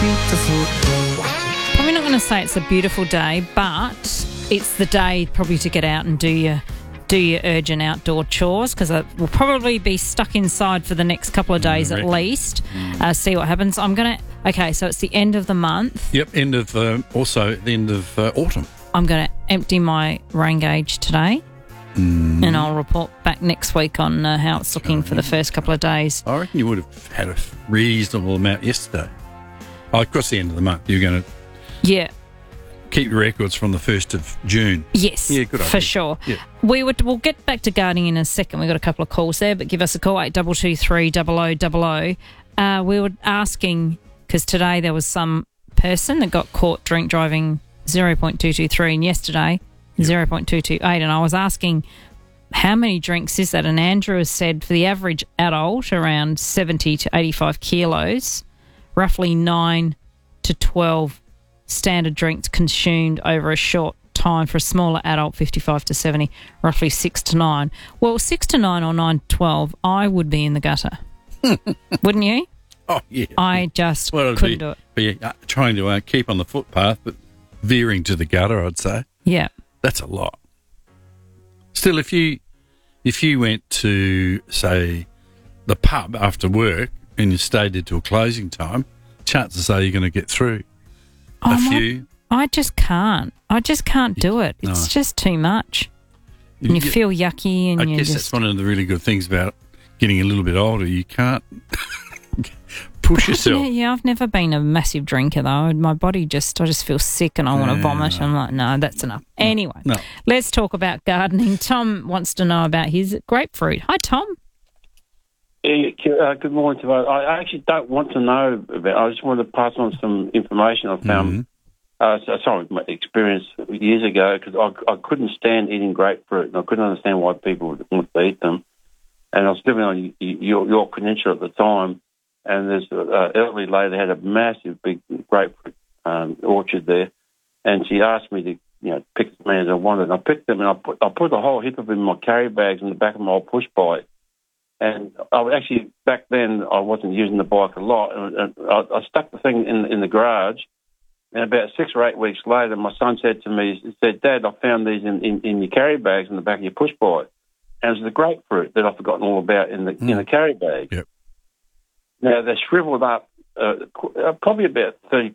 beautiful. Probably not going to say it's a beautiful day, but it's the day probably to get out and do your urgent outdoor chores, because we'll probably be stuck inside for the next couple of days at least. See what happens. Okay, so it's the end of the month. Yep, also the end of autumn. I'm going to empty my rain gauge today, and I'll report back next week on how it's looking for the first couple of days. I reckon you would have had a reasonable amount yesterday. Across the end of the month, you're going to keep your records from the 1st of June. Yes, yeah, good idea. For sure. Yeah. We'll get back to gardening in a second. We've got a couple of calls there, but give us a call, 8223 0000. We were asking, because today there was some person that got caught drink driving 0.223 and yesterday 0.228, and I was asking how many drinks is that, and Andrew has said for the average adult around 70 to 85 kilos, roughly 9 to 12 standard drinks consumed over a short time. For a smaller adult, 55 to 70, roughly 6 to 9. Well, 6 to 9 or 9 to 12, I would be in the gutter. Wouldn't you? Oh, yeah. I just couldn't do it. Be trying to keep on the footpath, but veering to the gutter, I'd say. Yeah. That's a lot. Still, if you went to, say, the pub after work and you stayed there till closing time, chances are you're going to get through a few. I just can't. I just can't do it. It's just too much. And you feel yucky. And I guess that's one of the really good things about getting a little bit older. You can't push yourself. Yeah, I've never been a massive drinker, though. My body I just feel sick and I want to vomit. I'm like, no, that's enough. Anyway, let's talk about gardening. Tom wants to know about his grapefruit. Hi, Tom. Good morning to you. I actually don't want to know about. I just wanted to pass on some information I found. My experience years ago, because I couldn't stand eating grapefruit, and I couldn't understand why people would want to eat them. And I was living on York Peninsula at the time, and there's an elderly lady had a massive, big grapefruit orchard there, and she asked me to pick as many as I wanted. And I picked them, and I put a whole heap of them in my carry bags in the back of my old push bike. And back then, I wasn't using the bike a lot. And I stuck the thing in the garage. And about 6 or 8 weeks later, my son said to me, he said, "Dad, I found these in your carry bags in the back of your push bike." And it was the grapefruit that I'd forgotten all about in the carry bag. Yep. Now, they're shriveled up probably about 30%